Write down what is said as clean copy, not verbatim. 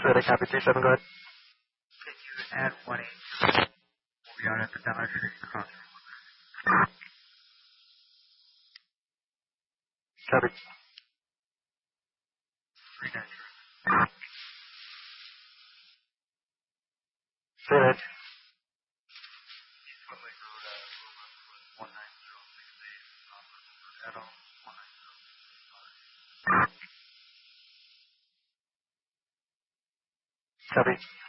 Toyota copy 37, go ahead. Can you add 182? We'll be out at the Dollar Tree across. Copy. 390. Say that. Copy.